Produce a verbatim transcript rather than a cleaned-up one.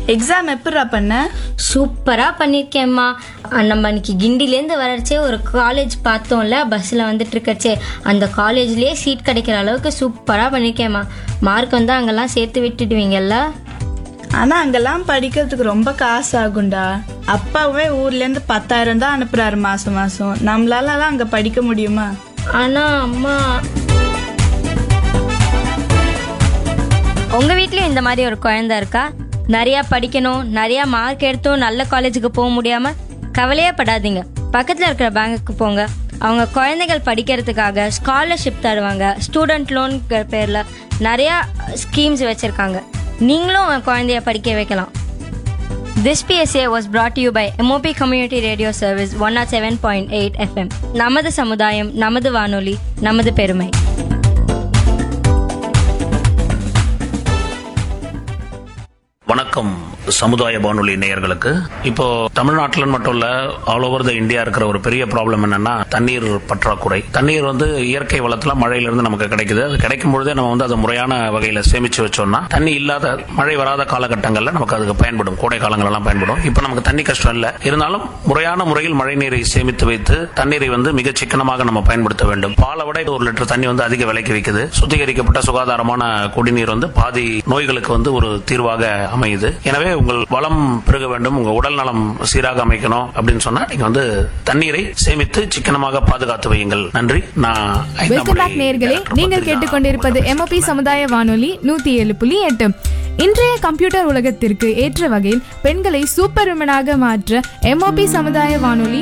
Exam எப்படா பண்ண? சூப்பரா பண்ணிருக்கேம்மா. நம்ம அன்னைக்கு கிண்டிலேருந்து வரச்சே ஒரு காலேஜ் பார்த்தோம்ல, பஸ்ல வந்துட்டு இருக்கச்சே அந்த காலேஜ்லயே சீட் கிடைக்கிற அளவுக்கு சூப்பரா பண்ணிருக்கேம்மா. மார்க் வந்து அங்கெல்லாம் சேர்த்து விட்டுடுவீங்கல்ல? ஆனா அங்கெல்லாம் படிக்கிறதுக்கு ரொம்ப காசு ஆகும்டா. அப்பாவே ஊர்ல இருந்து பத்தாயிரம் தான் அனுப்புறாரு மாசம் மாசம். நம்மளால அங்க படிக்க முடியுமா? ஆனா அம்மா, உங்க வீட்லயும் இந்த மாதிரி ஒரு குழந்தை இருக்கா? நிறைய படிக்கணும், நிறைய மார்க் எடுத்தும் நல்ல காலேஜுக்கு போக முடியாம கவலையே படாதீங்க. பக்கத்துல இருக்கிற பேங்குக்கு போங்க. அவங்க குழந்தைகள் படிக்கிறதுக்காக ஸ்காலர்ஷிப் தருவாங்க. ஸ்டூடெண்ட் லோன் பேர்ல நிறைய ஸ்கீம்ஸ் வச்சிருக்காங்க. நீங்களும் உங்க குழந்தைய படிக்க வைக்கலாம். This P S A was brought to you by M O P Community Radio Service one oh seven point eight F M. நமது சமுதாயம், நமது வானொலி, நமது பெருமை. வணக்கம் சமுதாய வானொலி நேயர்களுக்கு. இப்போ தமிழ்நாட்டில் மட்டும் இல்ல, ஆல் ஓவர் த இந்தியா இருக்கிற ஒரு பெரிய ப்ராப்ளம் என்னன்னா தண்ணீர் பற்றாக்குறை. தண்ணீர் வந்து இயற்கை வளத்துல மழையில இருந்து நமக்கு கிடைக்குது. அது கிடைக்கும் பொழுதே நம்ம வந்து அதை முறையான வகையில சேமிச்சு வச்சோம்னா தண்ணி இல்லாத மழை வராத காலகட்டங்கள்ல நமக்கு அதுக்கு பயன்படும். கோடை காலங்கள் எல்லாம் பயன்படும். இப்ப நமக்கு தண்ணி கஷ்டம் இல்ல, இருந்தாலும் முறையான முறையில் மழை நீரை சேமித்து வைத்து தண்ணீரை வந்து மிக சிக்கனமாக நம்ம பயன்படுத்த வேண்டும். பாலை விட ஒரு லிட்டர் தண்ணி வந்து அதிக விலைக்கு விற்குது. சுத்திகரிக்கப்பட்ட சுகாதாரமான குடிநீர் வந்து பாதி நோய்களுக்கு வந்து ஒரு தீர்வாக அமையுது. எனவே உங்கள் வளம் பெருக வேண்டும், உங்க உடல் நலம் சீராக அமைக்கணும் அப்படின்னு சொன்னா நீங்க வந்து தண்ணீரை சேமித்து சிக்கனமாக பாதுகாத்து வையுங்கள். நன்றி. நான் வெல்கம் பேக் நேயர்களே. நீங்கள் கேட்டுக்கொண்டிருப்பது M O P சமுதாய வானொலி நூத்தி ஏழு புள்ளி எட்டு. இன்றைய கம்ப்யூட்டர் உலகத்திற்கு ஏற்ற வகையில் பெண்களை சூப்பர் விமனாக மாற்ற M O P சமுதாய வானொலி